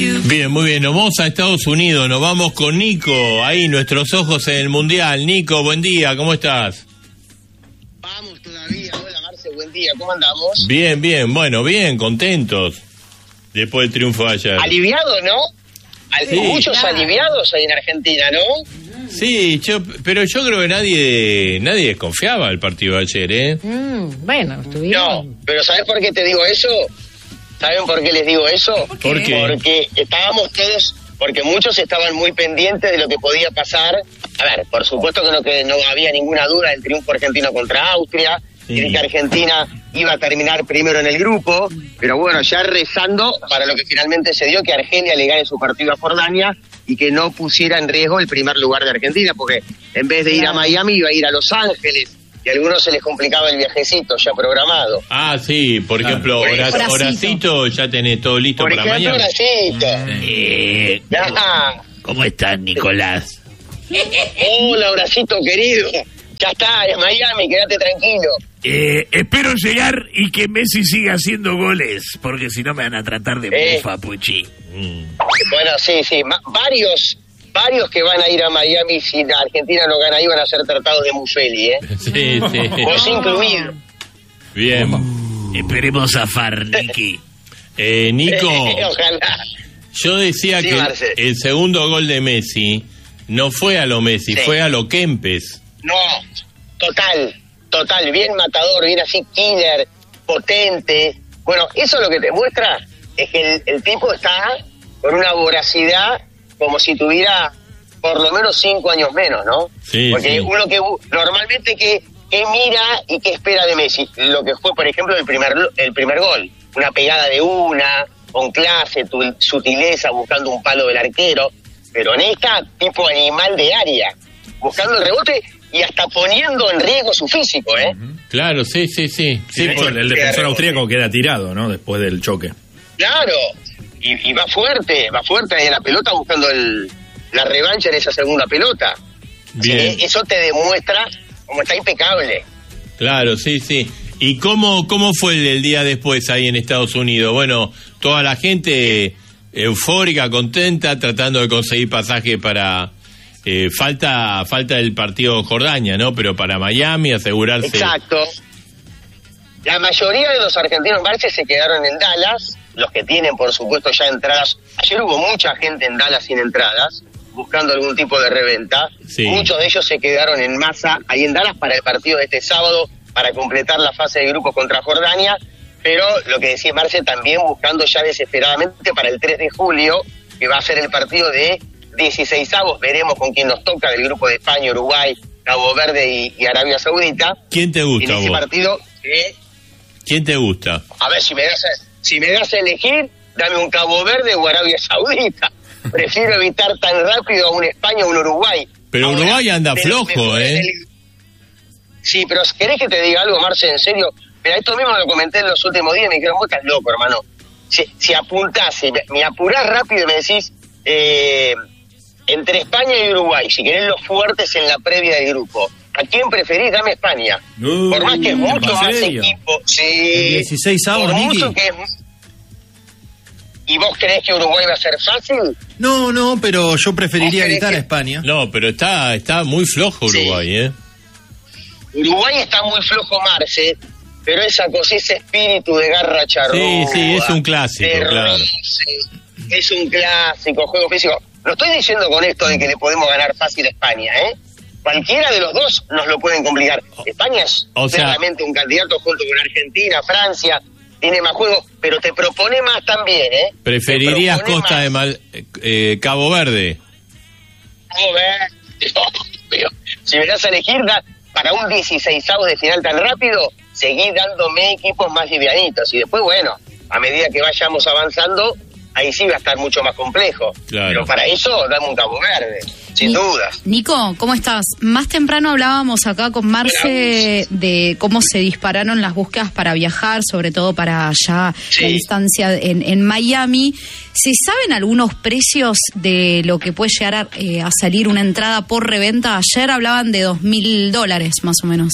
Bien, muy bien, nos vamos a Estados Unidos, nos vamos con Nico, ahí nuestros ojos en el Mundial. Nico, buen día, ¿cómo estás? Vamos todavía, hola Marce, buen día, ¿cómo andamos? Bien, bien, bueno, bien, contentos después del triunfo de ayer. Aliviado, ¿no? Sí. Muchos aliviados ahí en Argentina, ¿no? Sí, pero yo creo que nadie desconfiaba del partido de ayer, ¿eh? Bueno, estuvieron. No, pero ¿sabes por qué te digo eso? ¿Saben por qué les digo eso? ¿Por qué? Porque estábamos todos, porque muchos estaban muy pendientes de lo que podía pasar. A ver, por supuesto que no había ninguna duda del triunfo argentino contra Austria, y que Argentina iba a terminar primero en el grupo, pero bueno, ya rezando para lo que finalmente se dio, que Argelia le gane su partido a Jordania y que no pusiera en riesgo el primer lugar de Argentina, porque en vez de ir a Miami iba a ir a Los Ángeles, y a algunos se les complicaba el viajecito ya programado. Ah, sí, por ejemplo, Horacito, ya tenés todo listo para mañana. Horacito. ¿Cómo estás, Nicolás? Hola, Horacito querido. Ya está, es Miami, quédate tranquilo. Espero llegar y que Messi siga haciendo goles, porque si no me van a tratar de mufa, Puchi. Bueno, sí, varios que van a ir a Miami si la Argentina no gana ahí van a ser tratados de Mufeli, ¿eh? Sí. Vos incluido. Bien. Esperemos zafar, Niki. Nico, Ojalá. yo decía que Marce. el segundo gol de Messi no fue a lo Messi, fue a lo Kempes. No, total, bien matador, bien así killer, potente. Bueno, eso lo que te muestra es que el tipo está con una voracidad como si tuviera por lo menos 5 años menos, ¿no? Sí, porque sí. uno que normalmente que mira y que espera de Messi, lo que fue por ejemplo el primer gol, una pegada de una, con clase, sutileza, buscando un palo del arquero, pero en esta tipo animal de área, buscando el rebote y hasta poniendo en riesgo su físico, ¿eh? Claro, sí. El defensor austríaco queda tirado, ¿no? Después del choque. Claro, y va fuerte ahí en la pelota buscando la revancha en esa segunda pelota. Bien. Sí, eso te demuestra cómo está impecable. Claro, sí. ¿Y cómo fue el día después ahí en Estados Unidos? Bueno, toda la gente eufórica, contenta, tratando de conseguir pasaje para... falta el partido de Jordania, ¿no? Pero para Miami, asegurarse... Exacto. La mayoría de los argentinos, Marce, se quedaron en Dallas, los que tienen, por supuesto, ya entradas. Ayer hubo mucha gente en Dallas sin entradas, buscando algún tipo de reventa. Sí. Muchos de ellos se quedaron en masa ahí en Dallas para el partido de este sábado, para completar la fase de grupos contra Jordania, pero lo que decía Marce, también buscando ya desesperadamente para el 3 de julio, que va a ser el partido de 16avos, veremos con quién nos toca del grupo de España, Uruguay, Cabo Verde y Arabia Saudita. ¿Quién te gusta, en ese vos? partido, ¿Quién te gusta? a ver, si me das a elegir, dame un Cabo Verde o Arabia Saudita. Prefiero evitar tan rápido a un España o un Uruguay. Pero Ahora, Uruguay anda flojo, Sí, pero ¿querés que te diga algo, Marce, en serio? Mira, esto mismo lo comenté en los últimos días y me dijeron, vos estás loco, hermano. Si apuntás, si me apurás rápido y me decís, entre España y Uruguay, si querés los fuertes en la previa del grupo, ¿a quién preferís? Dame España. Por más que es mucho más equipo. Sí. 16avos, por Niki. mucho que es... ¿Y vos creés que Uruguay va a ser fácil? No, pero yo preferiría ¿Vos creés gritar que- a España. No, pero está muy flojo Uruguay, Uruguay está muy flojo, Marce, pero esa cosa, ese espíritu de garra charrúa. Sí, es un clásico, de claro. roce, es un clásico, juego físico. No estoy diciendo con esto de que le podemos ganar fácil a España, ¿eh? Cualquiera de los dos nos lo pueden complicar. España es claramente un candidato junto con Argentina, Francia, tiene más juego, pero te propone más también, ¿eh? ¿Preferirías Te propone Costa más. de Cabo Verde? Cabo Verde, pero si me das a elegir, para un 16avos de final tan rápido, seguí dándome equipos más livianitos. Y después, bueno, a medida que vayamos avanzando, ahí sí va a estar mucho más complejo. Claro. Pero para eso, dame un Cabo Verde, sin dudas. Nico, ¿cómo estás? Más temprano hablábamos acá con Marce de cómo se dispararon las búsquedas para viajar, sobre todo para allá la distancia en Miami. ¿Se saben algunos precios de lo que puede llegar a salir una entrada por reventa? Ayer hablaban de $2,000 más o menos.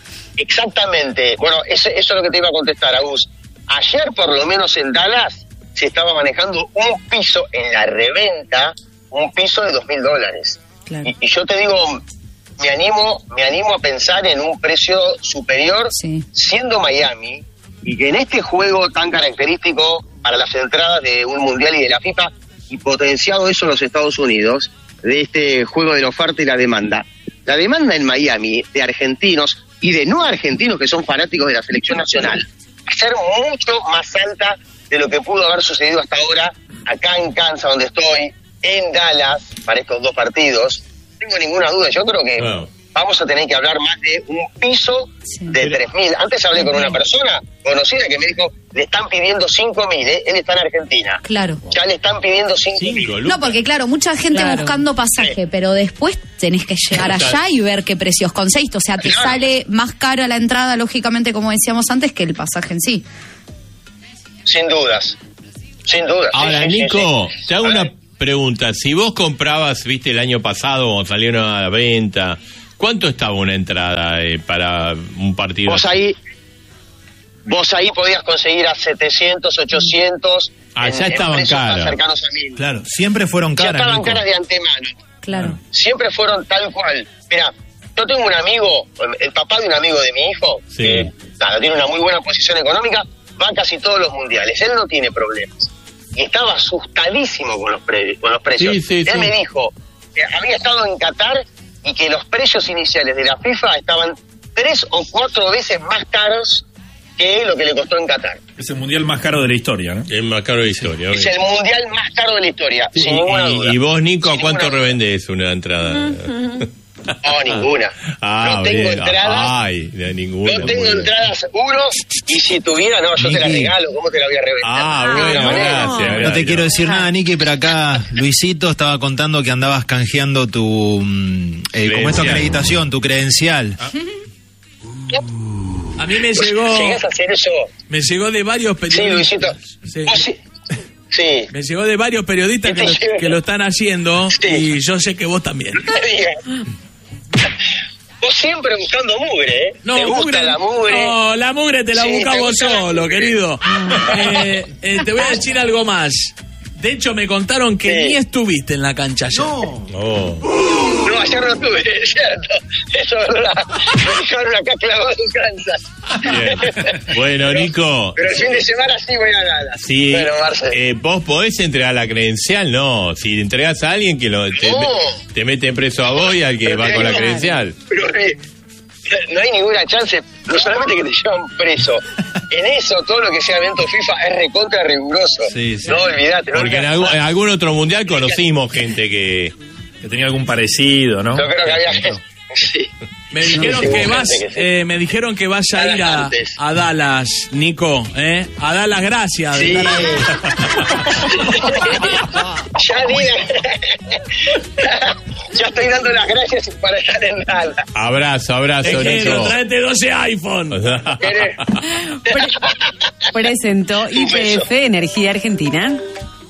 Exactamente. Bueno, eso es lo que te iba a contestar, Agus. Ayer, por lo menos en Dallas, se estaba manejando un piso en la reventa, un piso de $2.000. Claro. Y yo te digo, me animo a pensar en un precio superior, Sí. siendo Miami, y que en este juego tan característico para las entradas de un mundial y de la FIFA, y potenciado eso en los Estados Unidos, de este juego de la oferta y la demanda. La demanda en Miami de argentinos y de no argentinos que son fanáticos de la selección nacional va a ser mucho más alta de lo que pudo haber sucedido hasta ahora acá en Kansas, donde estoy, en Dallas, para estos dos partidos. No tengo ninguna duda, yo creo que vamos a tener que hablar más de un piso de 3.000. Antes hablé con una persona conocida que me dijo, le están pidiendo 5.000, él está en Argentina. Claro. Ya le están pidiendo 5.000. No, porque claro, mucha gente buscando pasaje, pero después tenés que llegar allá y ver qué precios conseguiste. O sea, te sale más cara la entrada, lógicamente, como decíamos antes, que el pasaje en sí. Sin dudas. Ahora, Nico, te hago una pregunta. Si vos comprabas, viste, el año pasado, cuando salieron a la venta, ¿cuánto estaba una entrada para un partido? Vos ahí podías conseguir a 700, 800. Ya estaban caras. Cercanos a 1.000. Claro, siempre fueron caras. Ya estaban Nico. caras de antemano. Claro. Siempre fueron tal cual. Mira, yo tengo un amigo, el papá de un amigo de mi hijo, que tiene una muy buena posición económica, va a casi todos los mundiales. Él no tiene problemas. Y estaba asustadísimo con los precios. Él me dijo que había estado en Qatar y que los precios iniciales de la FIFA estaban 3 o 4 veces más caros que lo que le costó en Qatar. Es el mundial más caro de la historia, ¿no? El más caro de la historia. Es el mundial más caro de la historia, sin ninguna duda. ¿Y vos, Nico, a cuánto revendés una entrada? No, ninguna. No tengo entradas. Ninguna. No tengo entradas, uno, y si tuviera, yo te la regalo. ¿Cómo te la voy a reventar? Bueno, gracias. No te quiero decir nada, Niki, pero acá Luisito estaba contando que andabas canjeando tu como es tu acreditación, tu credencial. A mí me llegó. ¿Llegás a hacer eso? Me llegó de varios periodistas. Sí, Luisito. Sí. Me llegó de varios periodistas que lo están haciendo y yo sé que vos también. Vos siempre buscando mugre, ¿eh? No, ¿Te gusta la mugre? No, la mugre te la buscas vos solo, querido. Te voy a decir algo más. De hecho, me contaron que ni estuviste en la cancha ayer. No, ayer no estuve, es cierto. Eso es verdad. Me dejaron acá clavado en Kansas. Bueno, Nico. Pero el fin de semana sí voy a Dallas. Sí, bueno, vos podés entregar la credencial, no. Si entregás a alguien que te mete preso a vos y al que va con la credencial. Pero no hay ninguna chance, no solamente que te llevan preso. En eso, todo lo que sea evento FIFA es recontra riguroso. No olvidate. Porque en algún otro mundial conocimos gente que tenía algún parecido, ¿no? Yo creo que había gente. Sí. Me dijeron que vas a ir a Dallas, Nico, a dar las gracias. Sí. De estar ahí. Ya estoy dando las gracias para estar en Dallas. Abrazo, Nico. Tráete 12 iPhone. Presentó YPF Energía Argentina.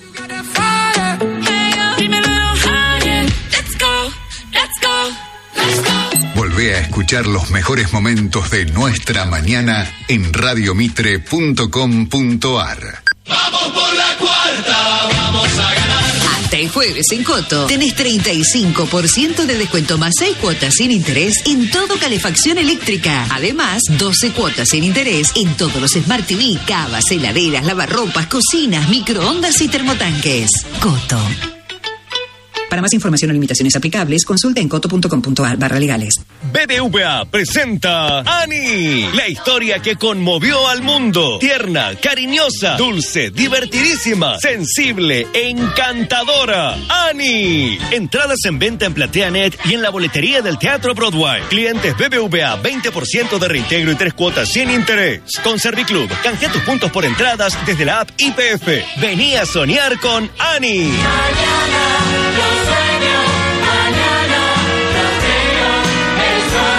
Volvé a escuchar los mejores momentos de nuestra mañana en radiomitre.com.ar. Vamos por la cuarta, vamos a ganar. Hasta el jueves en Coto tenés 35% de descuento más 6 cuotas sin interés en todo calefacción eléctrica. Además, 12 cuotas sin interés en todos los Smart TV, cavas, heladeras, lavarropas, cocinas, microondas y termotanques. Coto. Para más información o limitaciones aplicables, consulte en coto.com.ar/legales. BBVA presenta Annie, la historia que conmovió al mundo. Tierna, cariñosa, dulce, divertidísima, sensible, encantadora. Annie. Entradas en venta en PlateaNet y en la boletería del Teatro Broadway. Clientes BBVA, 20% de reintegro y 3 cuotas sin interés. Con Serviclub, canjea tus puntos por entradas desde la app YPF. Vení a soñar con Annie.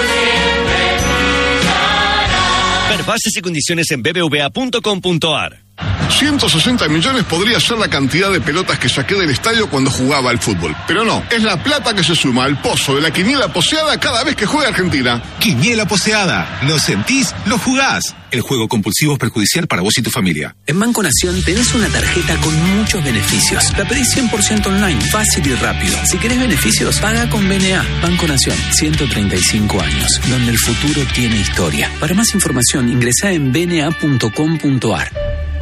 Ver bases y condiciones en bbva.com.ar. 160 millones podría ser la cantidad de pelotas que saqué del estadio cuando jugaba al fútbol. Pero no, es la plata que se suma al pozo de la quiniela poseada cada vez que juega Argentina. Quiniela poseada. ¿Lo sentís? ¿Lo jugás? El juego compulsivo es perjudicial para vos y tu familia. En Banco Nación tenés una tarjeta con muchos beneficios. La pedís 100% online, fácil y rápido. Si querés beneficios, paga con BNA. Banco Nación, 135 años, donde el futuro tiene historia. Para más información, ingresá en bna.com.ar.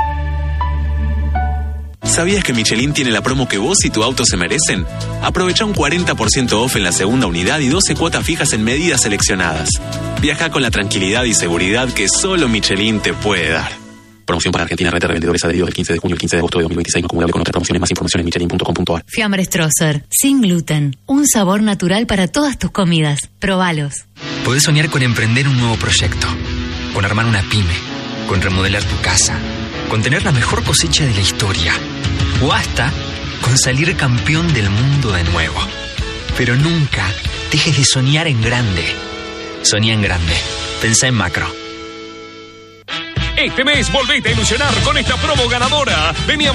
¿Sabías que Michelin tiene la promo que vos y tu auto se merecen? Aprovecha un 40% off en la segunda unidad y 12 cuotas fijas en medidas seleccionadas. Viaja con la tranquilidad y seguridad que solo Michelin te puede dar. Promoción para Argentina, red de revendedores adheridos del 15 de junio al 15 de agosto de 2026, no acumulable con otras promociones. Más información en michelin.com.ar. Fiambre Stroessner, sin gluten. Un sabor natural para todas tus comidas. Probalos. Podés soñar con emprender un nuevo proyecto, con armar una pyme, con remodelar tu casa, con tener la mejor cosecha de la historia, o hasta con salir campeón del mundo de nuevo. Pero nunca dejes de soñar en grande. Soñá en grande. Pensá en macro. Este mes volvete a ilusionar con esta promo ganadora. Vení a